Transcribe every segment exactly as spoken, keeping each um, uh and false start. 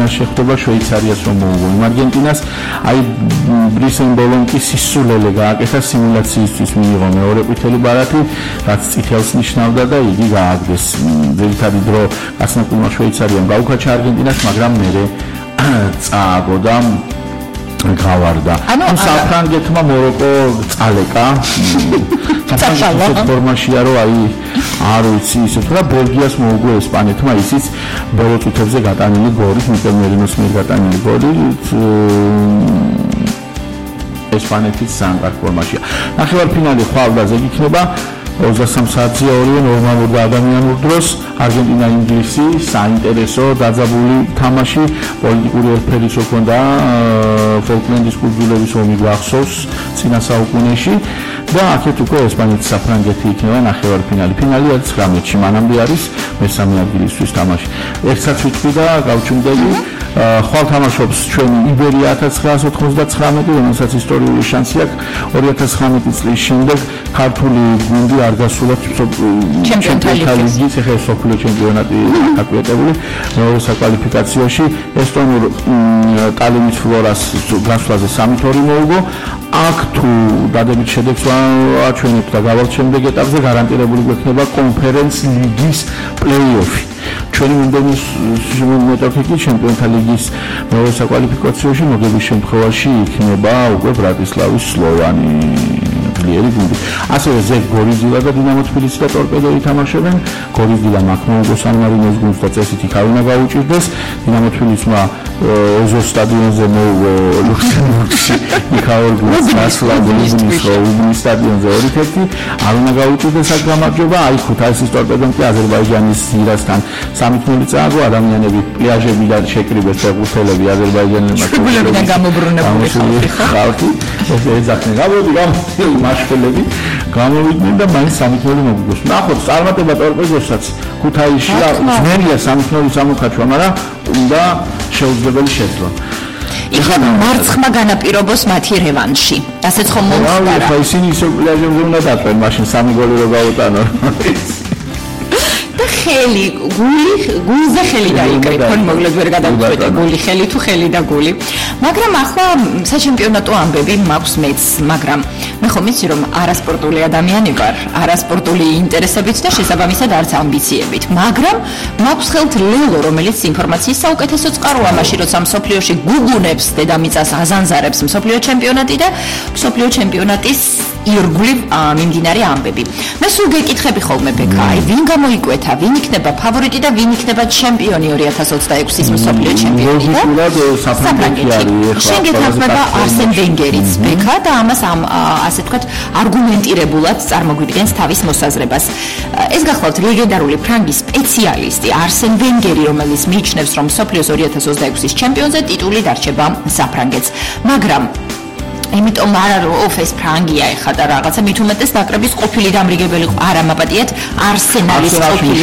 არგენტინას შეხვდება შვეიცარიას რომ მოუგო. იმ არგენტინას აი ბრისენ ბოლონკის სისულელე გააკეთა სიმულაციისთვის მიიღო მეორე ყვითელი ბარათი, რაც წითელს ნიშნავდა და იგი გააგდეს. ძირითადი დრო გასნაკურმა შვეიცარიამ გაუკაჩა არგენტინას, მაგრამ მერე წააგო და გავარდა. ანუ საფრანგეთმა მოროკო წალეკა. საფრანგეთის ფორმაშია რომ აი არ ვიცი ისე თუ რა ბელგიას მოუგო ესპანეთმა ისიც ბოლო წუთებზე გატანილი გოლით, მიკელ მერიnos მიერ გატანილი გოლით ესპანეთის სანგარ ფორმაშია. ნახევარფინალი ხვალდაზე იქნება ოცდასამ საათზე ორივე ნორმალურ და ადამიანურ დროს. არგენტინა ინგლისი საინტერესო დაძაბული თამაში, პოლიტიკური ელფერის ოქონდა ფოლკლენდის კუნძულების ომი გახსოვს წინა საუკუნეში და აქეთ უკვე ესპანეთის საფრანგეთი იქნება ნახევარფინალი. ფინალი არის ცხრამეტში, მანამდე არის მესამე ადგილისთვის თამაში. ერთსაც ვიტყვი და გავჩუმდები. ხვალ თამაშობს ჩვენი იბერია ათას ცხრაას ოთხმოცდათხრამეტი, რომელსაც ისტორიული შანსი აქვს ორი ათას ცხრამეტი წლის შემდეგ ქართული გუნდი არ გასულათ ჩემპიონთა ლიგის, ეხლა სოფლიო ჩემპიონატი აკეთებული მეორე საკვალიფიკაციაში ესტონურ ტალინის ფლორას გასვლაზე სამი თორი მოუგო. აქ თუ დადებით შედეგს აჩვენებთ და გავალთ შემდეგ ეტაპზე გარანტირებული გვექნება კონფერენს ლიგის პლეი-ოფი. ჩვენი მინდომის მეტოქიკი ჩემპიონთა ლიგის მეორე საკვალიფიკაციაში მოგების შემთხვევაში იქნება უკვე ბრატისლავის სლოვანი ძლიერი გუნდი. ასევე ზეგ გორიზილა და დინამო თბილისი და ტორპედო ითამაშებენ. გორიზილა მაკმოუგო სან-მარინოს გუნდს და წესით იქ არ უნდა გაუჭირდეს. დინამო თბილისმა ოზოს სტადიონზე მოუგო ლუქსემბურგში იქაურ გუნდს გასვლა გოლიზმის უბნის სტადიონზე ორი თერთი არ უნდა გაუჭირდეს აქ გამარჯვება. აი ქუთაისის ტორპედომ კი აზერბაიჯანის ზირასთან სამი ნული წააგო. ადამიანები პლიაჟებიდან შეკრიბეს და ყუთელები აზერბაიჯანელებმა შეგულებიდან გამობრუნებული ხალხი ეძახდნენ გამოვიდნენ გამოვიდნენ მაშველები გამოვიდნენ და მაინც სამი ნული მოგიგოს. ნახოთ წარმატება ტორპედოსაც ქუთაისში და ძნელია სამი ნული სამოხაჩვა, მაგრამ უნდა შეუძლებელი შეძლო. ეხლა მარცხმა განაპირობოს მათი რევანში. ასეც ხომ მომხდარა. ეხლა ისინი ისე პლიაჟებზე უნდა დაწვენ, მაშინ სამი გოლი რო გაუტანო. ხელი, გული, გულზე ხელი დაიკრიფონ, მოგლედ ვერ გადავწყვეტე გული, ხელი თუ ხელი და გული. მაგრამ ახლა საჩემპიონატო ამბები მაქვს მეც, მაგრამ მე ხომ ვიცი რომ არასპორტული ადამიანი ვარ, არასპორტული ინტერესებით და შესაბამისად არც ამბიციებით. მაგრამ მაქვს ხელთ ლელო, რომელიც ინფორმაციის საუკეთესო წყაროა მაშინ, როცა მსოფლიოში გუგუნებს დედამიწას აზანზარებს მსოფლიო ჩემპიონატი და მსოფლიო ჩემპიონატის ირგვლივ მიმდინარე ამბები. მე სულ გეკითხები ხოლმე ბექა, აი ვინ გამოიკვეთა, ვინ იქნება ფავორიტი და ვინ იქნება ჩემპიონი ორი ათას ოცდაექვსის მსოფლიო ჩემპიონი და საფრანგეთი. შენ გეთანხმება არსენ ვენგერიც ბექა და ამას ამ ასე თქვათ არგუმენტირებულად წარმოგვიდგენს თავის მოსაზრებას. ეს გახლავთ ლეგენდარული ფრანგი სპეციალისტი არსენ ვენგერი, რომელიც მიიჩნევს რომ მსოფლიოს ორი ათას ოცდაექვსის ჩემპიონზე ტიტული დარჩება საფრანგეთს. მაგრამ იმიტომ არ არის ეს ფრანგია ეხა და რაღაცა მით უმეტეს ნაკრების ყოფილი დამრიგებელი არა მაპატიეთ არსენალის ყოფილი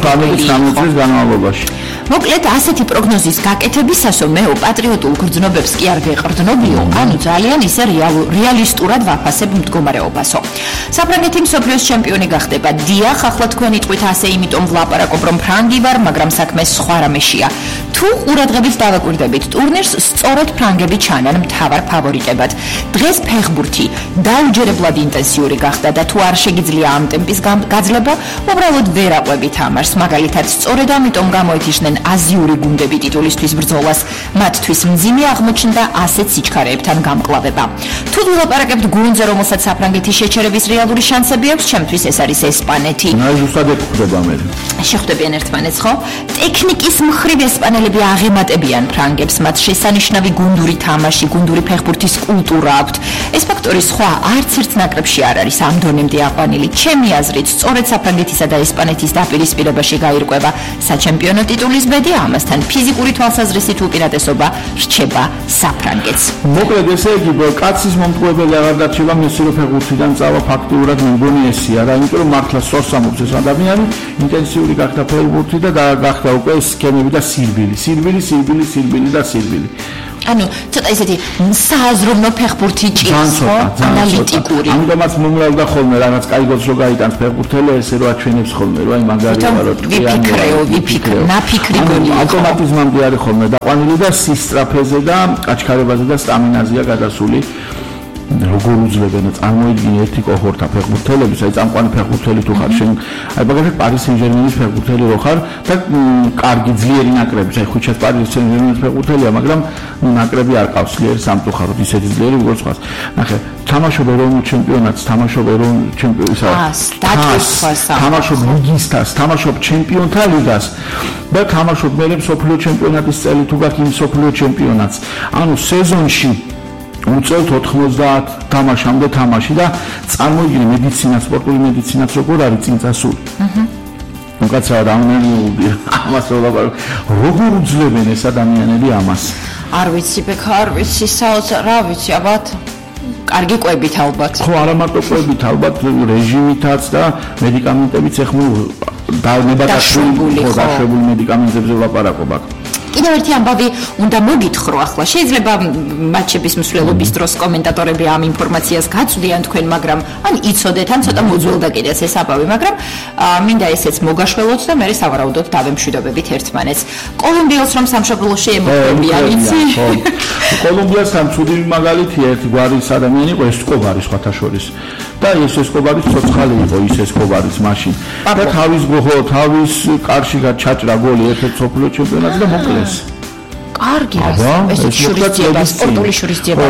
დამრიგებელი. მოკლედ ასეთი პროგნოზის გაკეთებისასო მეო პატრიოტულ გრძნობებს კი არ ვეყრდნობიო, ანუ ძალიან ისე რეალისტურად ვაფასებ მდგომარეობასო. საფრანგეთი მსოფლიოს ჩემპიონი გახდება. დიახ, ახლა თქვენი ტყვით ასე იმიტომ ვლაპარაკობ რომ ფრანგი ვარ, მაგრამ საქმე სხვა რამეშია. თუ ყურადღებით დავაკვირდებით ტურნირს, სწორედ ფრანგები ჩანან მთავარ ფავორიტებად. დღეს ფეხბურთი დაუჯერებლად ინტენსიური გახდა და თუ არ შეგიძლია ამ ტემპის გაძლება, უბრალოდ ვერ აყვებით ამარს. მაგალითად, სწორედ ამიტომ გამოეთიშნენ აზიური გუნდები ტიტულისთვის ბრძოლას. მათთვის მძიმე აღმოჩნდა ასეთ სიჩქარეებთან გამკლავება. თუ ვილაპარაკებთ გუნდზე, რომელსაც საფრანგეთის შეჩერების რეალური შანსები აქვს, ჩემთვის ეს არის ესპანეთი. აი ზუსტად ეხდება მე. შეხვდებიან ერთმანეთს, ხო? ტექნიკის მხრივ ესპანელები აღემატებიან ფრანგებს, მათ შესანიშნავი გუნდური თამაში, გუნდური ფეხბურთის კულტურა აქვთ. ეს ფაქტორი სხვა არც ერთ ნაკრებში არ არის ამ დონემდე აყვანილი. ჩემი აზრით, სწორედ საფრანგეთისა და ესპანეთის დაპირისპირებაში გაირკვევა საჩემპიონო ტიტულის ბედი, ამასთან ფიზიკური თვალსაზრისით უპირატესობა რჩება საფრანგეთს. მოკლედ ესე იგი, კაცის მომთხოვებელი აღარ დარჩება მესირო ფეხბურთიდან წავა ფაქტიურად მიგონი ესია რა, იმიტომ რომ მართლა სწორს ამობს ეს ადამიანი, ინტენსიური გახდა ფეხბურთი და გახდა უკვე სქემები და სირბილი, სირბილი, სირბილი, სირბილი და სირბილი. ანუ ცოტა ისეთი სააზროვნო ფეხბურთი ჭირს, ხო? ანალიტიკური. ამიტომაც მომრავლდა ხოლმე რაღაც კაი გოლს რო გაიტანს ფეხბურთელი, ესე რო აჩვენებს ხოლმე, რომ აი მაგარი ვარ, რომ ვიფიქრეო, ვიფიქრე, ნაფიქრი გოლი. ავტომატიზმამდე არის ხოლმე დაყვანილი და სისწრაფეზე და კაჩქარებაზე და სტამინაზეა გადასული. როგორ უძლებენ წარმოიდგინე ერთი კოჰორტა ფეხბურთელების, აი წამყვანი ფეხბურთელი თუ ხარ შენ, აი მაგალითად პარის სენ-ჟერმენის ფეხბურთელი რო ხარ და კარგი ძლიერი ნაკრების, აი ხუჩას პარის სენ-ჟერმენის ფეხბურთელია, მაგრამ ნაკრები არ ყავს ძლიერი სამწუხაროდ, ისეთი ძლიერი როგორც ხარ. ნახე, თამაშობ ეროვნულ ჩემპიონატს, თამაშობ ეროვნულ ჩემპიონატს, თამაშობ ლიგისთას, თამაშობ ჩემპიონთა ლიგას და თამაშობ მე მსოფლიო ჩემპიონატის წელი თუ გაქვს იმ მსოფლიო ჩემპიონატს. ანუ სეზონში უწევთ ოთხმოცდაათ თამაშამდე თამაში და წარმოიდგინე მედიცინა, სპორტული მედიცინაც როგორ არის წინ წასული. აჰა. უკაცრავ ადამიანები ამას როგორ უძლებენ ეს ადამიანები ამას? არ ვიცი, ბექა, არ ვიცი, საოცარ, რა ვიცი, ალბათ კარგი კვებით ალბათ. ხო, არა მარტო კვებით, ალბათ რეჟიმითაც და მედიკამენტებიც ეხმო დაავადებაშული, დაშვებული მედიკამენტებზე ვლაპარაკობ აქ. კიდევ ერთი ამბავი უნდა მოგითხრო ახლა. შეიძლება მატჩების მსვლელობის დროს კომენტატორები ამ ინფორმაციას გაწვდიან თქვენ, მაგრამ ან იცოდეთ, ან ცოტა მოძველდა კიდეც ეს ამბავი, მაგრამ მინდა ესეც მოგაშველოთ და მე სავარაუდოდ დავემშვიდობებით ერთმანეთს. კოლუმბიელს რომ სამშობლოში ემოქმედიან, იცი? კოლუმბიას ამ ცუდი მაგალითია ერთი გვარის ადამიანი იყო ესკობარი სხვათა შორის. და ეს ესკობარის ცოცხალი იყო ის ესკობარის მაშინ. და თავის გოხო, თავის კარში გაჩაჭრა გოლი ერთ-ერთ მსოფლიო ჩემპიონატზე და მოკლეს. კარგი რა, ეს შურისძიება, სპორტული შურისძიება.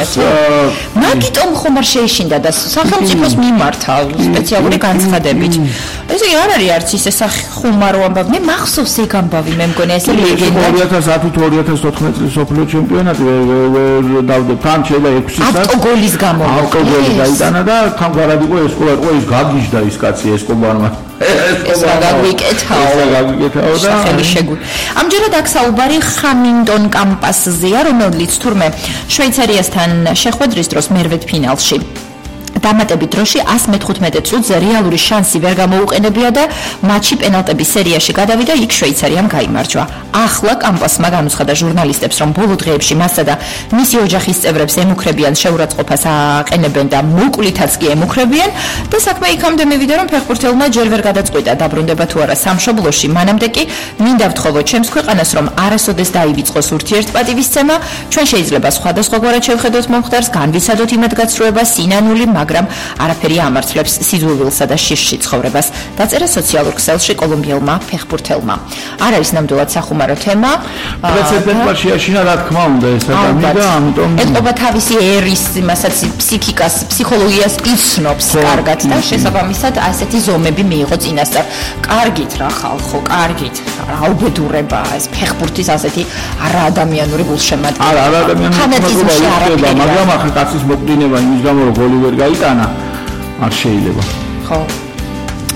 მაგიტომ ხომ არ შეიშინდა და სახელმწიფოს მიმართა სპეციალური განცხადებით. ესე არ არის არც ისე სახუმარო ამბავი. მე მახსოვს ეგ ამბავი, მე მგონია ეს ლეგენდა. ორი ათას ათი თუ ორი ათას თოთხმეტი წლის მსოფლიო ჩემპიონატი დავდე თან შეიძლება ექვსი წელი. ავტოგოლის გამო. ავტოგოლი გაიტანა და თან გარად იყო ესკობარ, ყო ის გაგიჟდა ის კაცი ესკობარმა. ეს გაგიკეთავ. გაგიკეთავ და სახელი შეგვი. ამჯერად აქ საუბარი ხამინდონ კამპასზეა, რომელიც თურმე შვეიცარიასთან შეხვედრის დროს მერვედ ფინალში დამატებით დროში ასი მეთხუთმეტე წუთზე რეალური შანსი ვერ გამოუყენებია და მატჩი პენალტების სერიაში გადავიდა, იქ შვეიცარიამ გაიმარჯვა. ახლა კამპასმა განუცხადა ჟურნალისტებს, რომ ბოლო დღეებში მასა და მისი ოჯახის წევრებს ემუქრებიან შეურაცხყოფას აყენებენ და მოკლითაც კი ემუქრებიან და საქმე იქამდე მივიდა, რომ ფეხბურთელმა ჯერ ვერ გადაწყვიტა დაბრუნდება თუ არა სამშობლოში. მანამდე კი მინდა ვთხოვოთ ჩემს ქვეყანას, რომ არასოდეს დაივიწყოს ურთიერთპატივისცემა. ჩვენ შეიძლება სხვადასხვაგვარად შევხედოთ მომხდარს, განვიცადოთ იმედგაცრუება, სინანული, მაგრამ არაფერი ამართლებს სიძულვილსა და შიშში ცხოვრებას. დაწერა სოციალურ ქსელში კოლუმბიელმა ფეხბურთელმა. არ არის ნამდვილად სახუმარო თემა. პრეცედენტმა შეაშინა, რა თქმა უნდა, ეს ადამიანი და ამიტომ ეთყობა თავისი ერის იმასაც ფსიქიკას, ფსიქოლოგიას იცნობს კარგად და შესაბამისად ასეთი ზომები მიიღო წინასწარ. კარგით რა ხალხო, კარგით. რა უბედურება ეს ფეხბურთის ასეთი არაადამიანური გულშემატკივარი. არა, არაადამიანური, მაგრამ ახლა კაცის მოკვდინება იმის გამო რომ გოლი ვერ გაიტანა არ შეიძლება. ხო.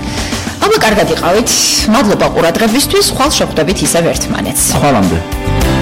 აბა კარგად იყავით. მადლობა ყურადღებისთვის. ხვალ შეხვდებით ისევ ერთმანეთს. ხვალამდე.